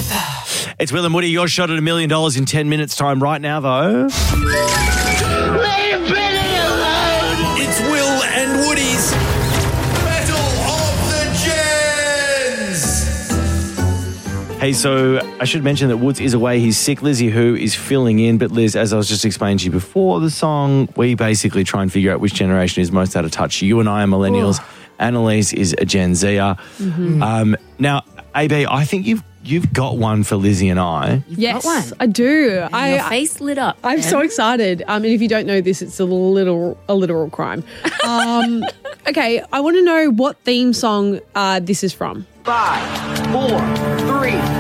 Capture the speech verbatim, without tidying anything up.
It's Will and Woody, your shot at a million dollars in ten minutes time right now, though. Leave Billy alone! It's Will and Woody's Battle of the Gens! Hey, so I should mention that Woods is away. He's sick. Lizzie Who is filling in. But Liz, as I was just explaining to you before the song, we basically try and figure out which generation is most out of touch. You and I are millennials. Oh. Annalise is a Gen Zer. Mm-hmm. Um, now, A B, I think you've you've got one for Lizzie and I. You've yes, got one. I do. And I, your face lit up. I'm man. so excited. Um, and if you don't know this, it's a literal a literal crime. Um, okay, I want to know what theme song uh, this is from. Five, four, three,